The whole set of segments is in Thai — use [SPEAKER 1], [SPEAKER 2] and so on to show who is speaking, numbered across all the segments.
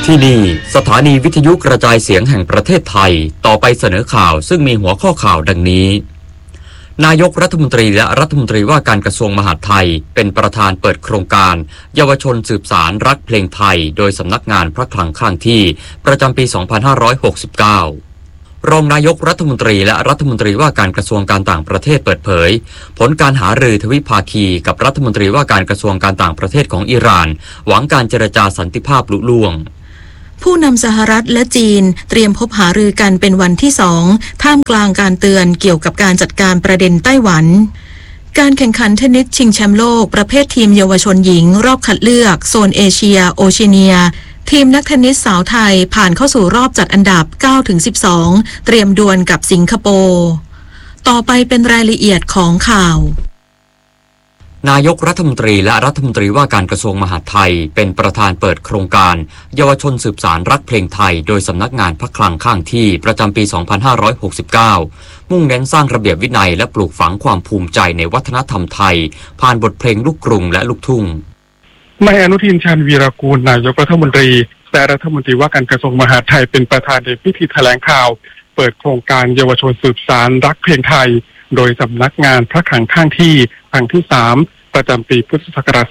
[SPEAKER 1] ที่นี่สถานีวิทยุกระจายเสียงแห่งประเทศไทยต่อไปเสนอข่าวซึ่งมีหัวข้อข่าวดังนี้นายกรัฐมนตรีและรัฐมนตรีว่าการกระทรวงมหาดไทยเป็นประธานเปิดโครงการเยาวชนสืบสารรักเพลงไทยโดยสำนักงานพระคลังข้างที่ประจำปี 2569 รองนายกรัฐมนตรีและรัฐมนตรีว่าการกระทรวงการต่างประเทศเปิดเผยผลการหารือทวิภาคีกับรัฐมนตรีว่าการกระทรวงการต่างประเทศของอิหร่านหวังการเจรจาสันติภาพลุล่วง
[SPEAKER 2] ผู้นำสหรัฐและจีนเตรียมพบหารือกันเป็นวันที่2ท่ามกลางการเตือนเกี่ยวกับการจัดการประเด็นไต้หวันการแข่งขันเทนนิสชิงแชมป์โลกประเภททีมเยาวชนหญิงรอบคัดเลือกโซนเอเชียโอเชียเนียทีมนักเทนนิสสาวไทยผ่านเข้าสู่รอบจัดอันดับ 9-12 เตรียมดวลกับสิงคโปร์ต่อไปเป็นรายละเอียดของข่าวน
[SPEAKER 1] ายกรัฐมนตรีและรัฐมนตรีว่าการกระทรวงมหาดไทยเป็นประธานเปิดโครงการเยาวชนสืบสารรักเพลงไทยโดยสำนักงานพระคลังข้างที่ประจำปี 2569 มุ่งเน้นสร้างระเบียบวินัยและปลูกฝังความภูมิใจในวัฒนธรรมไทยผ่านบทเพลงลูกกรุงและลูกทุ่ง
[SPEAKER 3] นายอนุทินชาญวีรกูลนายกรัฐมนตรีและรัฐมนตรีว่าการกระทรวงมหาดไทยเป็นประธานในพิธีแถลงข่าวเปิดโครงการเยาวชนสืบสารรักเพลงไทยโดยสำนักงานพระคลังข้างที่ครั้งที่3ประจำปีพุทธศักราช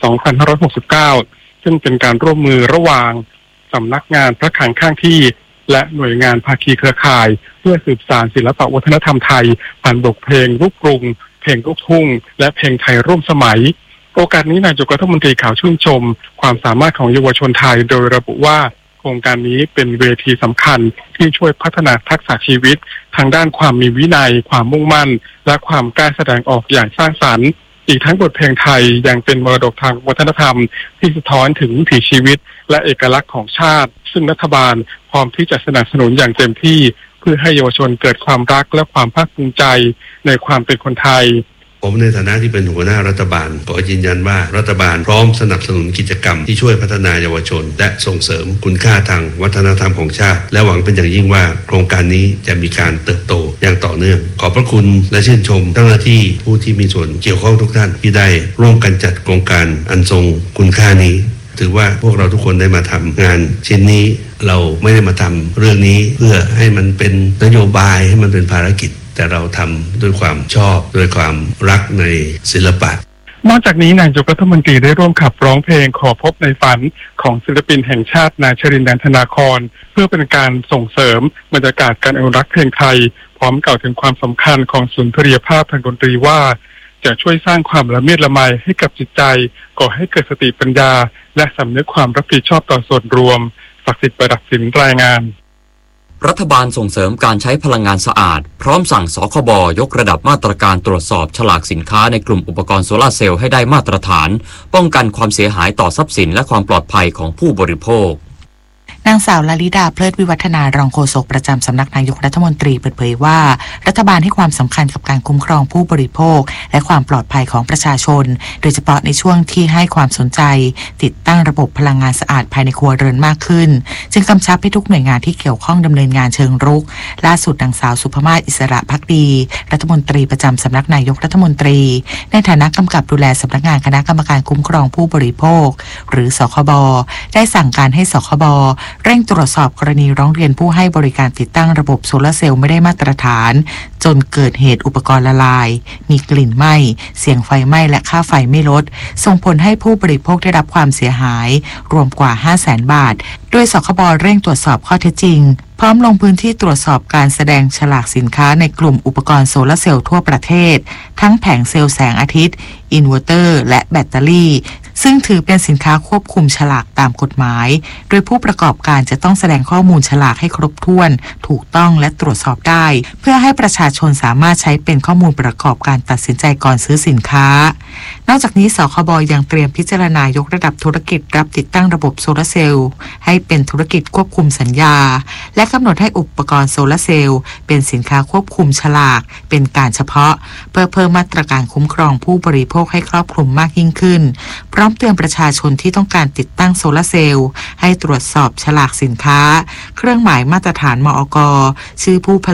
[SPEAKER 3] 2569 ซึ่งเป็นการร่วมมือระหว่างสำนักงานพระคลังข้างที่และหน่วยงานภาคีเครือข่ายเพื่อสืบสานศิลปวัฒนธรรมไทยผ่านบทเพลงลูกกรุงเพลงลูกทุ่งและเพลงไทยร่วมสมัยโอกาสนี้นายกรัฐมนตรีกล่าวชื่นชมความสามารถของเยาวชนไทยโดยระบุว่าโครงการนี้เป็นเวทีสำคัญที่ช่วยพัฒนาทักษะชีวิตทางด้านความมีวินัยความมุ่งมั่นและความกล้าแสดงออกอย่างสร้างสรรค์อีกทั้งบทเพลงไทยยังเป็นมรดกทางวัฒนธรรมที่สะท้อนถึงวิถีชีวิตและเอกลักษณ์ของชาติซึ่งรัฐบาลพร้อมที่จะสนับสนุนอย่างเต็มที่เพื่อให้เยาวชนเกิดความรักและความภาคภูมิใจในความเป็นคนไทย
[SPEAKER 4] ผมในฐานะที่เป็นหัวหน้ารัฐบาลขอยืนยันว่ารัฐบาลพร้อมสนับสนุนกิจกรรมที่ช่วยพัฒนาเยาวชนและส่งเสริมคุณค่าทางวัฒนธรรมของชาติและหวังเป็นอย่างยิ่งว่าโครงการนี้จะมีการเติบโตอย่างต่อเนื่องขอบพระคุณและชื่นชมเจ้าหน้าที่ผู้ที่มีส่วนเกี่ยวข้องทุกท่านที่ได้ร่วมกันจัดโครงการอันทรงคุณค่านี้ถือว่าพวกเราทุกคนได้มาทำงานชิ้นนี้เราไม่ได้มาทำเรื่องนี้เพื่อให้มันเป็นนโยบายให้มันเป็นภารกิจแต่เราทำด้วยความชอบด้วยความรักในศิลปะ
[SPEAKER 3] นอกจากนี้นายกรัฐมนตรีได้ร่วมขับร้องเพลงขอพบในฝันของศิลปินแห่งชาตินายชรินทร์ นันทนาครเพื่อเป็นการส่งเสริมบรรยากาศการอนุรักษ์เพลงไทยพร้อมกล่าวถึงความสำคัญของสุนทรียภาพทางดนตรีว่าจะช่วยสร้างความละเมียดละไมให้กับจิตใจก่อให้เกิดสติปัญญาและสำนึกความรับผิดชอบต่อส่วนรวมศักดิ์สิทธิ์ประดับสินรายงาน
[SPEAKER 1] รัฐบาลส่งเสริมการใช้พลังงานสะอาดพร้อมสั่งสคบ.ยกระดับมาตรการตรวจสอบฉลากสินค้าในกลุ่มอุปกรณ์โซลาร์เซลล์ให้ได้มาตรฐานป้องกันความเสียหายต่อทรัพย์สินและความปลอดภัยของผู้บริโภคน
[SPEAKER 5] างสาวลลิดาเพลิดวิวัฒนารองโฆษกประจำสำนักนายกรัฐมนตรีเปิดเผยว่ารัฐบาลให้ความสำคัญกับการคุ้มครองผู้บริโภคและความปลอดภัยของประชาชนโดยเฉพาะในช่วงที่ให้ความสนใจติดตั้งระบบพลังงานสะอาดภายในครัวเรือนมากขึ้นจึงกำชับให้ทุกหน่วยงานที่เกี่ยวข้องดำเนินงานเชิงรุกล่าสุดนางสาวสุภมาศอิสระภักดีรัฐมนตรีประจำสำนักนายกรัฐมนตรีในฐานะกำกับดูแลสำนักงานคณะกรรมการคุ้มครองผู้บริโภคหรือสคบได้สั่งการให้สคบเร่งตรวจสอบกรณีร้องเรียนผู้ให้บริการติดตั้งระบบโซลาร์เซลล์ไม่ได้มาตรฐานจนเกิดเหตุอุปกรณ์ละลายมีกลิ่นไหม้เสียงไฟไหม้และค่าไฟไม่ลดส่งผลให้ผู้บริโภคได้รับความเสียหายรวมกว่า 500,000 บาทโดยสคบเร่งตรวจสอบข้อเท็จจริงพร้อมลงพื้นที่ตรวจสอบการแสดงฉลากสินค้าในกลุ่มอุปกรณ์โซลาร์เซลล์ทั่วประเทศทั้งแผงเซลล์แสงอาทิตย์อินเวอร์เตอร์และแบตเตอรี่ซึ่งถือเป็นสินค้าควบคุมฉลากตามกฎหมายโดยผู้ประกอบการจะต้องแสดงข้อมูลฉลากให้ครบถ้วนถูกต้องและตรวจสอบได้เพื่อให้ประชาชนสามารถใช้เป็นข้อมูลประกอบการตัดสินใจก่อนซื้อสินค้านอกจากนี้สคบยังเตรียมพิจารณายกระดับธุรกิจรับติดตั้งระบบโซลาร์เซลล์ให้เป็นธุรกิจควบคุมสัญญาและกำหนดให้อุปกรณ์โซลาร์เซลล์เป็นสินค้าควบคุมฉลากเป็นการเฉพาะเพื่อเพิ่มมาตรการคุ้มครองผู้บริโภคให้ครอบคลุมมากยิ่งขึ้นพร้อมเตือนประชาชนที่ต้องการติดตั้งโซลาร์เซลล์ให้ตรวจสอบฉลากสินค้าเครื่องหมายมาตรฐานมอก.ชื่อผู้ผลิตผู้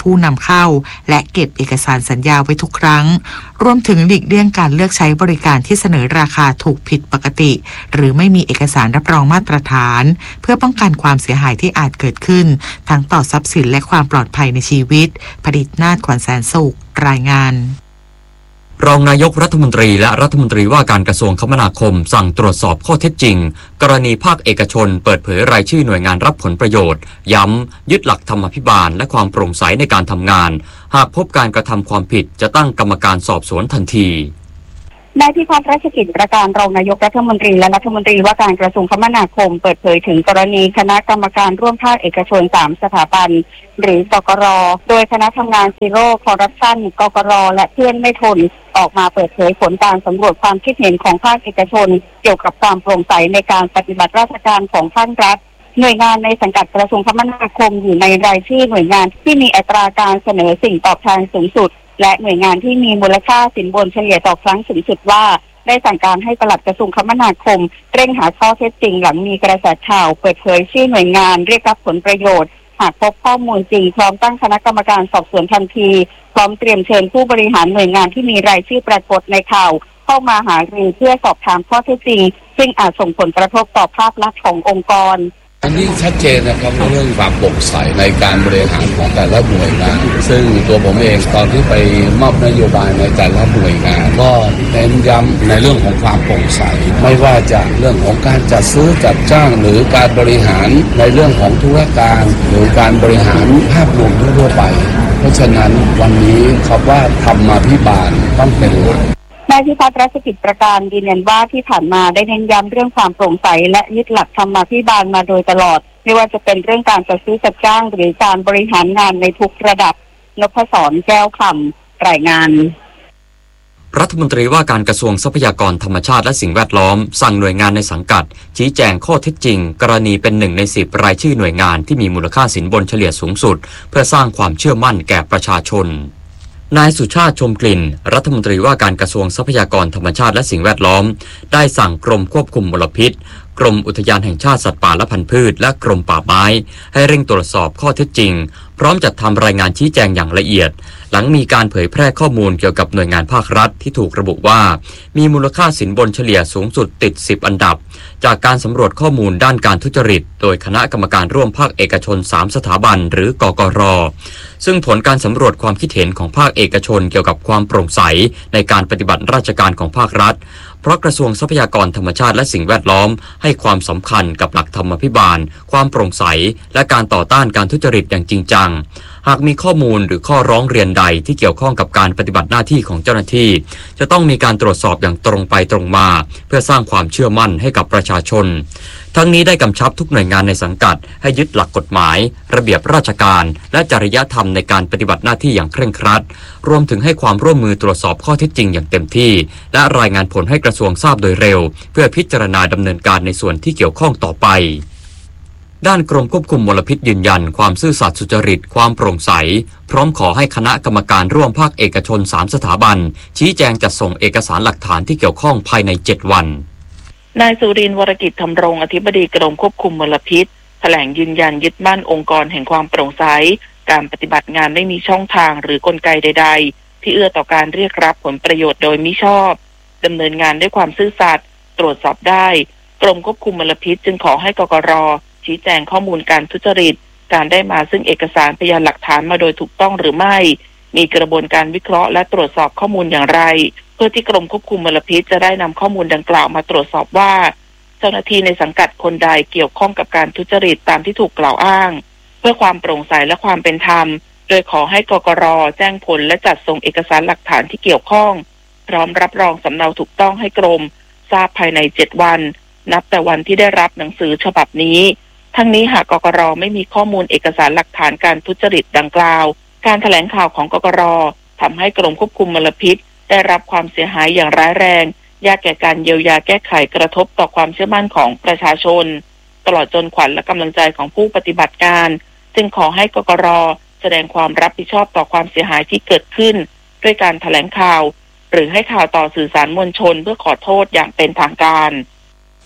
[SPEAKER 5] ผู้นำเข้าและเก็บเอกสารสัญญาไว้ทุกครั้งรวมถึงหลีกเลี่ยงการเลือกใช้บริการที่เสนอราคาถูกผิดปกติหรือไม่มีเอกสารรับรองมาตรฐานเพื่อป้องกันความเสียหายที่อาจเกิดขึ้นทั้งต่อทรัพย์สินและความปลอดภัยในชีวิตผดิตนาถ ขวัญแสนสุขรายงาน
[SPEAKER 1] รองนายกรัฐมนตรีและรัฐมนตรีว่าการกระทรวงคมนาคมสั่งตรวจสอบข้อเท็จจริงกรณีภาคเอกชนเปิดเผยรายชื่อหน่วยงานรับผลประโยชน์ย้ำยึดหลักธรรมาภิบาลและความโปร่งใสในการทำงานหากพบการกระทำความผิดจะตั้งกรรมการสอบสวนทันที
[SPEAKER 6] นายพิพัฒน์ รัชกิจประการรองนายกรัฐมนตรีและรัฐมนตรีว่าการกระทรวงคมนาคมเปิดเผยถึงกรณีคณะกรรมการร่วมภาคเอกชน3สถาบันหรือกกร.โดยคณะทำงานซีโร่คอร์รัปชันกกร.และเพื่อนไม่ทนออกมาเปิดเผยผลการสำรวจความคิดเห็นของภาคเอกชนเกี่ยวกับความโปร่งใสในการปฏิบัติราชการของภาครัฐหน่วยงานในสังกัดกระทรวงคมนาคมอยู่ในรายชื่อหน่วยงานที่มีอัตราการเสนอสิ่งตอบแทนสูงสุดและหน่วยงานที่มีมูลค่าสินบนเฉลี่ยต่อครั้งสูงสุดว่าได้สั่งการให้ปลัดกระทรวงคมนาคมเร่งหาข้อเท็จจริงหลังมีกระแสข่าวเปิดเผยชื่อหน่วยงานเรียกรับผลประโยชน์หากพบข้อมูลจริงพร้อมตั้งคณะกรรมการสอบสวนทันทีพร้อมเตรียมเชิญผู้บริหารหน่วยงานที่มีรายชื่อปรากฏในข่าวเข้ามาหารือเพื่อสอบถามข้อเท็จจริงซึ่งอาจส่งผลกระทบต่อภาพลักษณ์ขององค์กร
[SPEAKER 7] อันนี้ชัดเจนนะครับเรื่องความโปร่งใสในการบริหารของแต่ละหน่วยงานซึ่งตัวผมเองตอนที่ไปมอบนโยบายในแต่ละหน่วยงานก็เน้นย้ำในเรื่องของความโปร่งใสไม่ว่าจะเรื่องของการจัดซื้อจัดจ้างหรือการบริหารในเรื่องของธุรการหรือการบริหารภาพรวมทั่วไปเพราะฉะนั้นวันนี้ครับว่าธรรมาภิบาลต้องเป็นหลัก
[SPEAKER 6] นายพิพัฒน์ รัชกิจประการยืนยันว่าที่ผ่านมาได้เน้นย้ำเรื่องความโปร่งใสและยึดหลักธรรมาภิบาลมาโดยตลอดไม่ว่าจะเป็นเรื่องการจัดซื้อจัดจ้างหรือการบริหารงานในทุกระดับนพศร แก้วคำรายงาน
[SPEAKER 1] รัฐมนตรีว่าการกระทรวงทรัพยากรธรรมชาติและสิ่งแวดล้อมสั่งหน่วยงานในสังกัดชี้แจงข้อเท็จจริงกรณีเป็น1 ใน 10รายชื่อหน่วยงานที่มีมูลค่าสินบนเฉลี่ยสูงสุดเพื่อสร้างความเชื่อมั่นแก่ประชาชนนายสุชาติชมกลิ่นรัฐมนตรีว่าการกระทรวงทรัพยากรธรรมชาติและสิ่งแวดล้อมได้สั่งกรมควบคุมมลพิษกรมอุทยานแห่งชาติสัตว์ป่าและพันธุ์พืชและกรมป่าไม้ให้เร่งตรวจสอบข้อเท็จจริงพร้อมจัดทำรายงานชี้แจงอย่างละเอียดหลังมีการเผยแพร่ข้อมูลเกี่ยวกับหน่วยงานภาครัฐที่ถูกระบุว่ามีมูลค่าสินบนเฉลี่ยสูงสุดติด10อันดับจากการสำรวจข้อมูลด้านการทุจริตโดยคณะกรรมการร่วมภาคเอกชน3สถาบันหรือกกร.ซึ่งผลการสำรวจความคิดเห็นของภาคเอกชนเกี่ยวกับความโปร่งใสในการปฏิบัติราชการของภาครัฐเพราะกระทรวงทรัพยากรธรรมชาติและสิ่งแวดล้อมให้ความสำคัญกับหลักธรรมาภิบาลความโปร่งใสและการต่อต้านการทุจริตอย่างจริงจังหากมีข้อมูลหรือข้อร้องเรียนใดที่เกี่ยวข้องกับการปฏิบัติหน้าที่ของเจ้าหน้าที่จะต้องมีการตรวจสอบอย่างตรงไปตรงมาเพื่อสร้างความเชื่อมั่นให้กับประชาชนทั้งนี้ได้กำชับทุกหน่วยงานในสังกัดให้ยึดหลักกฎหมายระเบียบราชการและจริยธรรมในการปฏิบัติหน้าที่อย่างเคร่งครัดรวมถึงให้ความร่วมมือตรวจสอบข้อเท็จจริงอย่างเต็มที่และรายงานผลให้กระทรวงทราบโดยเร็วเพื่อพิจารณาดำเนินการในส่วนที่เกี่ยวข้องต่อไปด้านกรมควบคุมมลพิษยืนยันความซื่อสัตย์สุจริตความโปร่งใสพร้อมขอให้คณะกรรมการร่วมภาคเอกชน3สถาบันชี้แจงจัดส่งเอกสารหลักฐานที่เกี่ยวข้องภายใน7วัน
[SPEAKER 8] นายสุรินทร์ วรกิจธำรงอธิบดีกรมควบคุมมลพิษแถลงยืนยันยึดมั่นองค์กรแห่งความโปร่งใสการปฏิบัติงานไม่มีช่องทางหรือกลไกใดๆที่เอื้อต่อการเรียกรับผลประโยชน์โดยมิชอบดำเนินงานด้วยความซื่อสัตย์ตรวจสอบได้กรมควบคุมมลพิษจึงขอให้กกร.ชี้แจงข้อมูลการทุจริตการได้มาซึ่งเอกสารพยานหลักฐานมาโดยถูกต้องหรือไม่มีกระบวนการวิเคราะห์และตรวจสอบข้อมูลอย่างไรเพื่อที่กรมควบคุมมลพิษจะได้นำข้อมูลดังกล่าวมาตรวจสอบว่าเจ้าหน้าที่ในสังกัดคนใดเกี่ยวข้องกับการทุจริตตามที่ถูกกล่าวอ้างเพื่อความโปร่งใสและความเป็นธรรมโดยขอให้กกร.แจ้งผลและจัดส่งเอกสารหลักฐานที่เกี่ยวข้องพร้อมรับรองสำเนาถูกต้องให้กรมทราบภายใน7วันนับแต่วันที่ได้รับหนังสือฉบับนี้ทั้งนี้หากกกร.ไม่มีข้อมูลเอกสารหลักฐานการทุจริตดังกล่าวการแถลงข่าวของกกร.ทำให้กรมควบคุมมลพิษได้รับความเสียหายอย่างร้ายแรงยากแก่การเยียวยาแก้ไขกระทบต่อความเชื่อมั่นของประชาชนตลอดจนขวัญและกำลังใจของผู้ปฏิบัติการจึงขอให้กกร.แสดงความรับผิดชอบต่อความเสียหายที่เกิดขึ้นด้วยการแถลงข่าวหรือให้ข่าวต่อสื่อสารมวลชนเพื่อขอโทษอย่างเป็นทางการ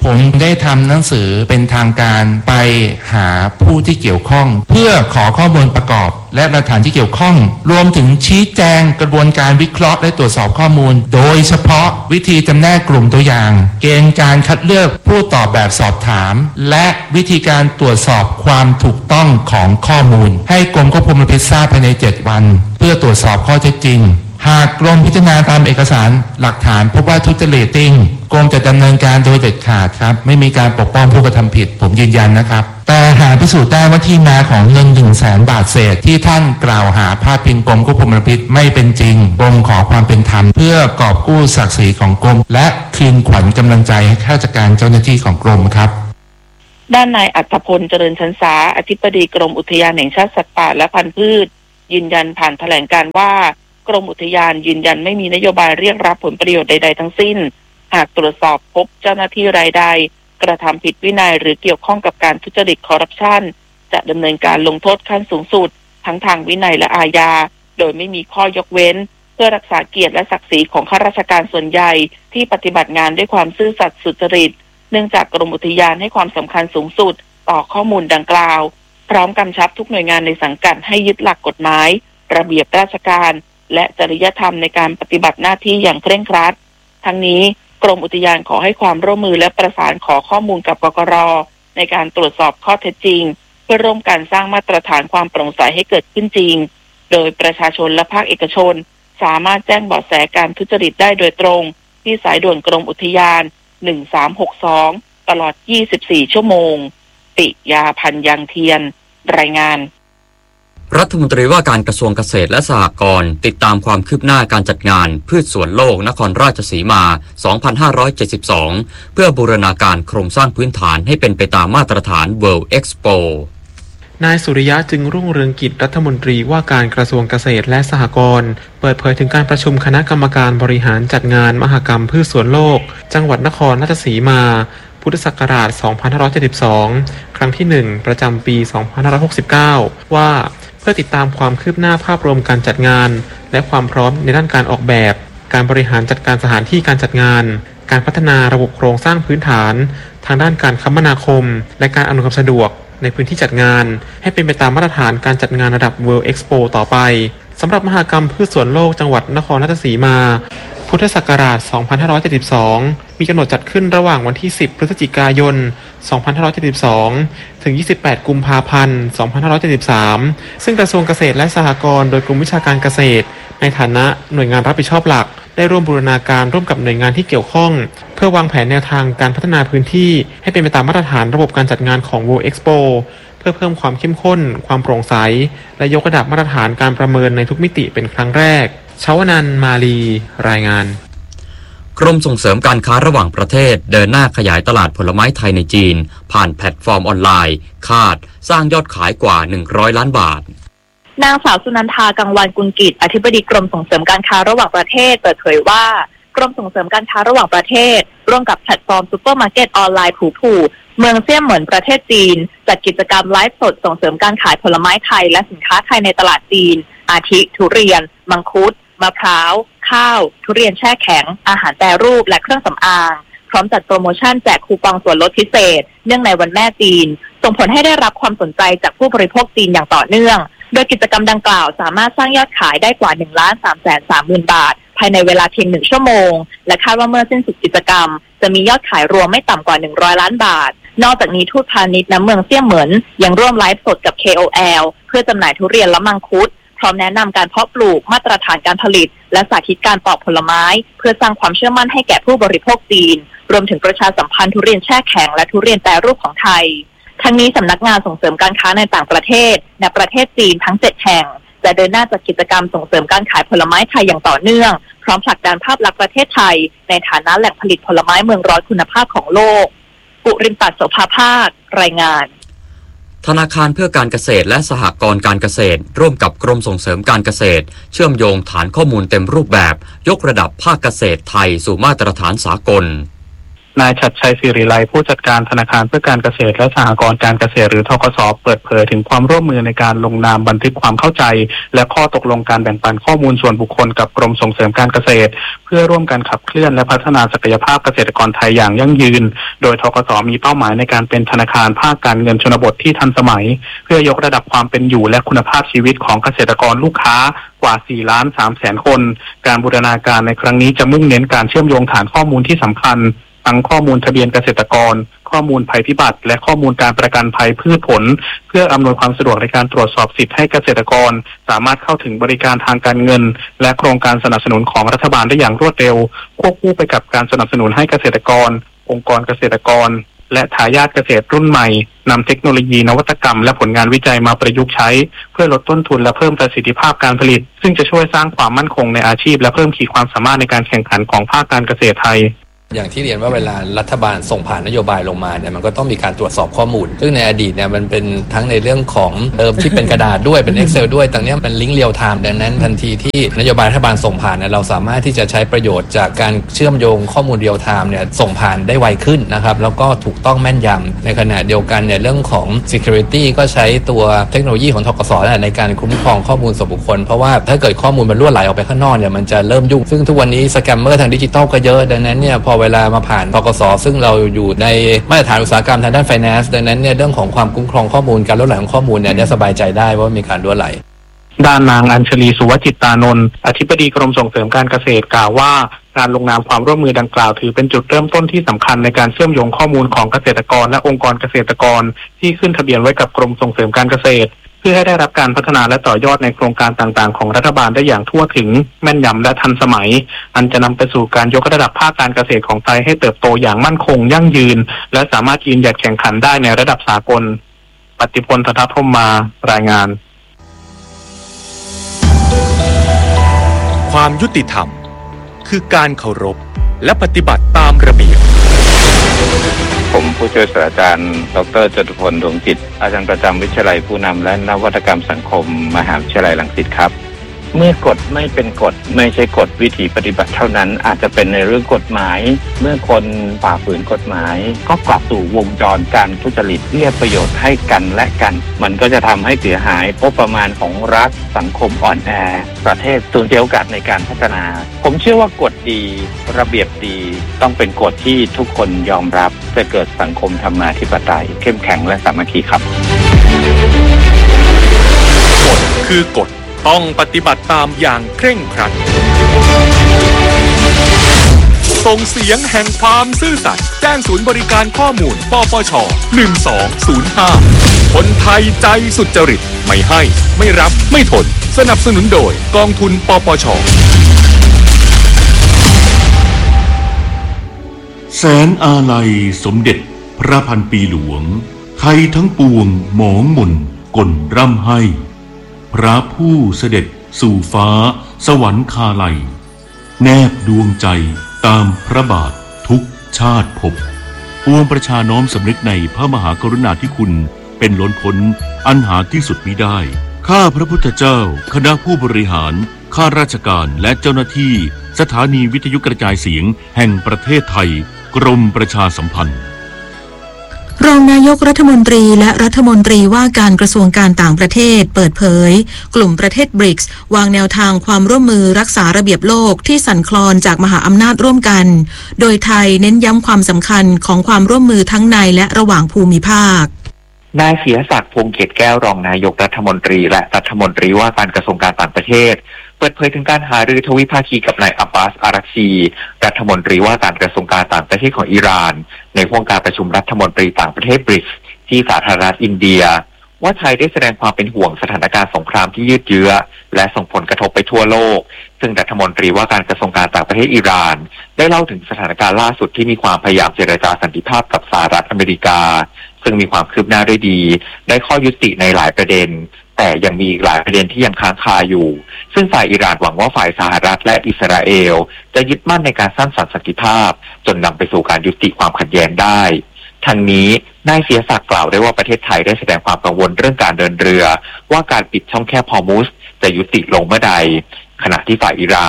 [SPEAKER 9] ผมได้ทำหนังสือเป็นทางการไปหาผู้ที่เกี่ยวข้องเพื่อขอข้อมูลประกอบและหลักฐานที่เกี่ยวข้องรวมถึงชี้แจงกระบวนการวิเคราะห์และตรวจสอบข้อมูลโดยเฉพาะวิธีจำแนกกลุ่มตัวอย่างเกณฑ์การคัดเลือกผู้ตอบแบบสอบถามและวิธีการตรวจสอบความถูกต้องของข้อมูลให้กรมควบคุมมลพิษทราบภายใน7 วันเพื่อตรวจสอบข้อเท็จจริงหากกรมพิจารณาตามเอกสารหลักฐานพบว่าทุจริตจริงกรมจะดำเนินการโดยเด็ดขาดครับไม่มีการปกป้องผู้กระทำผิดผมยืนยันนะครับแต่หากพิสูจน์ได้ว่าที่มาของเงิน100,000 บาทเศษที่ท่านกล่าวหาพาดพิงกรมควบคุมมลพิษไม่เป็นจริงกรมขอความเป็นธรรมเพื่อกอบกู้ศักดิ์ศรีของกรมและคืนขวัญกำลังใจให้ข้าราชการเจ้าหน้าที่ของกรมครับ
[SPEAKER 8] ด้านนายอัฏฐพลเจริญชันษาอธิบดีกรมอุทยานแห่งชาติสัตว์ป่าและพันธุ์พืชยืนยันผ่านแถลงการณ์ว่ากรมอุทยานยืนยันไม่มีนโยบายเรียกรับผลประโยชน์ใดๆทั้งสิ้นหากตรวจสอบพบเจ้าหน้าที่รายใดกระทำผิดวินัยหรือเกี่ยวข้องกับการทุจริตคอร์รัปชันจะดำเนินการลงโทษขั้นสูงสุดทั้งทางวินัยและอาญาโดยไม่มีข้อยกเว้นเพื่อรักษาเกียรติและศักดิ์ศรีของข้าราชการส่วนใหญ่ที่ปฏิบัติงานด้วยความซื่อสัตย์สุจริตเนื่องจากกรมอุทยานให้ความสำคัญสูงสุดต่อข้อมูลดังกล่าวพร้อมกำชับทุกหน่วยงานในสังกัดให้ยึดหลักกฎหมายระเบียบราชการและจริยธรรมในการปฏิบัติหน้าที่อย่างเคร่งครัดทั้งนี้กรมอุทยานขอให้ความร่วมมือและประสานขอข้อมูลกับกกร.ในการตรวจสอบข้อเท็จจริงเพื่อร่วมกันสร้างมาตรฐานความโปร่งใสให้เกิดขึ้นจริงโดยประชาชนและภาคเอกชนสามารถแจ้งเบาะแสการทุจริตได้โดยตรงที่สายด่วนกรมอุทยาน1362ตลอด24ชั่วโมงปิยาพันธ์ยังเทียนรายงาน
[SPEAKER 1] รัฐมนตรีว่าการกระทรวงเกษตรและสหกรณ์ติดตามความคืบหน้าการจัดงานพืชสวนโลกนครราชสีมา 2572 เพื่อบูรณาการโครงสร้างพื้นฐานให้เป็นไปตามมาตรฐาน World Expo
[SPEAKER 10] นายสุริยะจึงรุ่งเรืองกิจรัฐมนตรีว่าการกระทรวงเกษตรและสหกรณ์เปิดเผยถึงการประชุมคณะกรรมการบริหารจัดงานมหกรรมพืชสวนโลกจังหวัดนครราชสีมาพุทธศักราช 2572 ครั้งที่ 1 ประจำปี 2569 ว่าเพื่อติดตามความคืบหน้าภาพรวมการจัดงานและความพร้อมในด้านการออกแบบการบริหารจัดการสถานที่การจัดงานการพัฒนาระบบโครงสร้างพื้นฐานทางด้านการคมนาคมและการอำนวยความสะดวกในพื้นที่จัดงานให้เป็นไปตามมาตรฐานการจัดงานระดับ World Expo ต่อไปสำหรับมหกรรมพืชสวนโลกจังหวัดนครราชสีมาพุทธศักราช 2572 มีกำหนดจัดขึ้นระหว่างวันที่ 10 พฤศจิกายน 2572 ถึง 28 กุมภาพันธ์ 2573 ซึ่งกระทรวงเกษตรและสหกรณ์โดยกรมวิชาการเกษตรในฐานะหน่วยงานรับผิดชอบหลักได้ร่วมบูรณาการร่วมกับหน่วยงานที่เกี่ยวข้องเพื่อวางแผนแนวทางการพัฒนาพื้นที่ให้เป็นไปตามมาตรฐานระบบการจัดงานของ World Expo เพื่อเพิ่มความเข้มข้นความโปร่งใสและยกระดับมาตรฐานการประเมินในทุกมิติเป็นครั้งแรกชวนันท์มาลีรายงาน
[SPEAKER 1] กรมส่งเสริมการค้าระหว่างประเทศเดินหน้าขยายตลาดผลไม้ไทยในจีนผ่านแพลตฟอร์มออนไลน์คาดสร้างยอดขายกว่า100ล้านบาท
[SPEAKER 6] นางสาวสุนันทากังวานกุลกิจอธิบดีกรมส่งเสริมการค้าระหว่างประเทศเปิดเผยว่ากรมส่งเสริมการค้าระหว่างประเทศร่วมกับแพลตฟอร์มซุปเปอร์มาร์เก็ตออนไลน์ผู่เมืองเซี่ยมเหมินประเทศจีนจัดกิจกรรมไลฟ์สดส่งเสริมการขายผลไม้ไทยและสินค้าไทยในตลาดจีนอาทิทุเรียนมังคุดมะพร้าวข้าวทุเรียนแช่แข็งอาหารแปรรูปและเครื่องสำอางพร้อมจัดโปรโมชั่นแจกคูปองส่วนลดพิเศษเนื่องในวันแม่จีนส่งผลให้ได้รับความสนใจจากผู้บริโภคจีนอย่างต่อเนื่องโดยกิจกรรมดังกล่าวสามารถสร้างยอดขายได้กว่า 1,330,000 บาทภายในเวลาเพียง1ชั่วโมงและคาดว่าเมื่อสิ้นสุดกิจกรรมจะมียอดขายรวมไม่ต่ำกว่า100ล้านบาทนอกจากนี้ทูตพาณิชย์น้ำเมืองเซี่ยมเหมินยังร่วมไลฟ์สดกับ KOL เพื่อจำหน่ายทุเรียนและมังคุดพร้อมแนะนำการเพาะปลูกมาตรฐานการผลิตและสาธิตการปอกผลไม้เพื่อสร้างความเชื่อมั่นให้แก่ผู้บริโภคจีนรวมถึงประชาสัมพันธ์ทุเรียนแช่แข็งและทุเรียนแปรรูปของไทยทั้งนี้สำนักงานส่งเสริมการค้าในต่างประเทศในประเทศจีนทั้ง7แห่งจะเดินหน้าจัดกิจกรรมส่งเสริมการขายผลไม้ไทยอย่างต่อเนื่องพร้อมผลักดันภาพลักษณ์ประเทศไทยในฐานะแหล่งผลิตผลไม้เมืองร้อยคุณภาพของโลกกุรินปัตย์โสภาภาครายงาน
[SPEAKER 1] ธนาคารเพื่อการเกษตรและสหกรณ์การเกษตรร่วมกับกรมส่งเสริมการเกษตรเชื่อมโยงฐานข้อมูลเต็มรูปแบบยกระดับภาคเกษตรไทยสู่มาตรฐานสากล
[SPEAKER 3] นายชัดชัยศิริไลผู้จัดการธนาคารเพื่อการเกษตรและสหกรณ์การเกษตรหรือธกส.เปิดเผยถึงความร่วมมือในการลงนามบันทึกความเข้าใจและข้อตกลงการแบ่งปันข้อมูลส่วนบุคคลกับกรมส่งเสริมการเกษตรเพื่อร่วมกันขับเคลื่อนและพัฒนาศักยภาพเกษตรกรไทยอย่างยั่งยืนโดยธกส.มีเป้าหมายในการเป็นธนาคารภาคการเงินชนบทที่ทันสมัยเพื่อยกระดับความเป็นอยู่และคุณภาพชีวิตของเกษตรกรลูกค้ากว่า 4,300,000 คนการบูรณาการในครั้งนี้จะมุ่งเน้นการเชื่อมโยงฐานข้อมูลที่สำคัญทั้งข้อมูลทะเบียนเกษตรกรข้อมูลภัยพิบัติและข้อมูลการประกันภัยพืชผลเพื่ออำนวยความสะดวกในการตรวจสอบสิทธิให้เกษตรกรสามารถเข้าถึงบริการทางการเงินและโครงการสนับสนุนของรัฐบาลได้อย่างรวดเร็วควบคู่ไปกับการสนับสนุนให้เกษตรกรองค์กรเกษตรกรและทายาทเกษตรรุ่นใหม่นำเทคโนโลยีนวัตกรรมและผลงานวิจัยมาประยุกต์ใช้เพื่อลดต้นทุนและเพิ่มประสิทธิภาพการผลิตซึ่งจะช่วยสร้างความมั่นคงในอาชีพและเพิ่มขีดความสามารถในการแข่งขันของภาคการเกษตรไทย
[SPEAKER 11] อย่างที่เรียนว่าเวลารัฐบาลส่งผ่านนโยบายลงมาเนี่ยมันก็ต้องมีการตรวจสอบข้อมูลซึ่งในอดีตเนี่ยมันเป็นทั้งในเรื่องของที่เป็นกระดาษด้วยเป็น Excel ด้วยตอนนี้มันลิงก์เรียลไทม์ดังนั้นทันทีที่นโยบายรัฐบาลส่งผ่านเนี่ยเราสามารถที่จะใช้ประโยชน์จากการเชื่อมโยงข้อมูลเรียลไทม์เนี่ยส่งผ่านได้ไวขึ้นนะครับแล้วก็ถูกต้องแม่นยำในขณะเดียวกันเนี่ยเรื่องของ security ก็ใช้ตัวเทคโนโลยีของธกส.ในการคุ้มครองข้อมูลส่วนบุคคลเพราะว่าถ้าเกิดข้อมูลมันรั่วไหลออกไปข้างนอกเนี่ยมันจะเริ่มยุ่งซึ่งทุกวันนี้สแกมเมอร์ทางดิจิทัลก็เยอะดังนั้นเนี่ยพอเวลามาผ่านธกส.ซึ่งเราอยู่ในมาตรฐานอุตสาหกรรมทางด้าน finance ดังนั้นเนี่ยเรื่องของความคุ้มครองข้อมูลการรั่วไหลของข้อมูลเนี่ยสบายใจได้ว่ามีการรั่วไหล
[SPEAKER 3] ด้านนางอัญชลีสุวจิตตานนท์อธิบดีกรมส่งเสริมการเกษตรกล่าวว่าการลงนามความร่วมมือดังกล่าวถือเป็นจุดเริ่มต้นที่สำคัญในการเชื่อมโยงข้อมูลของเกษตรกรและองค์กรเกษตรกรที่ขึ้นทะเบียนไว้กับกรมส่งเสริมการเกษตรเพื่อให้ได้รับการพัฒนาและต่อยอดในโครงการต่างๆของรัฐบาลได้อย่างทั่วถึงแม่นยำและทันสมัยอันจะนำไปสู่การยกระดับภาคการเกษตรของไทยให้เติบโตอย่างมั่นคงยั่งยืนและสามารถยืนหยัดแข่งขันได้ในระดับสากลปฏิพล ธนพรหมารายงาน
[SPEAKER 12] ความยุติธรรมคือการเคารพและปฏิบัติตามระเบียบ
[SPEAKER 13] ผมผู้ช่วยศาสตราจารย์ดร.จตุพล ดวงจิตอาจารย์ประจำวิทยาลัยผู้นำและนวัตกรรมสังคมมหาวิทยาลัยรังสิตครับเมื่อกฎไม่เป็นกฎไม่ใช่กฎวิธีปฏิบัติเท่านั้นอาจจะเป็นในเรื่องกฎหมายเมื่อคนฝ่าฝืนกฎหมายก็กลับสู่วงจรการทุจริตเรียกประโยชน์ให้กันและกันมันก็จะทำให้เสียหายงบประมาณของรัฐสังคมอ่อนแอประเทศสูญเสียโอกาสในการพัฒนาผมเชื่อว่ากฎดีระเบียบดีต้องเป็นกฎที่ทุกคนยอมรับจะเกิดสังคมธรรมาธิปไตยเข้มแข็งและสามัคคีครับ
[SPEAKER 12] กฎคือกฎต้องปฏิบัติตามอย่างเคร่งครัดส่งเสียงแห่งความซื่อสัตย์แจ้งศูนย์บริการข้อมูลปปช1205คนไทยใจสุจริตไม่ให้ไม่รับไม่ทนสนับสนุนโดยกองทุนปปช
[SPEAKER 14] แสนอาลัยสมเด็จพระพันปีหลวงไทยทั้งปวงหมองหม่นก่นร่ำให้พระผู้เสด็จสู่ฟ้าสวรรคาลัยแนบดวงใจตามพระบาททุกชาติภพปวงประชาน้อมสำนึกในพระมหากรุณาธิคุณเป็นล้นพ้นอันหาที่สุดมิได้ข้าพระพุทธเจ้าคณะผู้บริหารข้าราชการและเจ้าหน้าที่สถานีวิทยุกระจายเสียงแห่งประเทศไทยกรมประชาสัมพันธ์
[SPEAKER 2] รองนายกรัฐมนตรีและรัฐมนตรีว่าการกระทรวงการต่างประเทศเปิดเผยกลุ่มประเทศบริกส์วางแนวทางความร่วมมือรักษาระเบียบโลกที่สั่นคลอนจากมหาอำนาจร่วมกันโดยไทยเน้นย้ำความสำคัญของความร่วมมือทั้งในและระหว่างภูมิภาคน
[SPEAKER 15] ายเสียศักดิ์ พงษ์เกตแก้วรองนายกรัฐมนตรีและรัฐมนตรีว่าการกระทรวงการต่างประเทศเปิดเผยถึงการหารือทวิภาคีกับนายอับบาส อารักชีรัฐมนตรีว่าการกระทรวงการต่างประเทศของอิหร่านในห้วงการประชุมรัฐมนตรีต่างประเทศบริกส์ที่สาธารณรัฐอินเดียว่าไทยได้แสดงความเป็นห่วงสถานการณ์สงครามที่ยืดเยื้อและส่งผลกระทบไปทั่วโลกซึ่งรัฐมนตรีว่าการกระทรวงการต่างประเทศอิหร่านได้เล่าถึงสถานการณ์ล่าสุดที่มีความพยายามเจรจาสันติภาพกับสหรัฐอเมริกาซึ่งมีความคืบหน้าด้วยดีได้ข้อยุติในหลายประเด็นแต่ยังมีอีกหลายประเด็นที่ยังค้างคาอยู่ซึ่งฝ่ายอิหร่านหวังว่าฝ่ายสหรัฐและอิสราเอลจะยึดมั่นในการสร้างสันติภาพจนนำไปสู่การยุติความขัดแย้งได้ทั้งนี้นายเสียศักดิ์กล่าวได้ว่าประเทศไทยได้แสดงความกังวลเรื่องการเดินเรือว่าการปิดช่องแคบฮอร์มุซจะยุติลงเมื่อใดขณะที่ฝ่ายอิหร่าน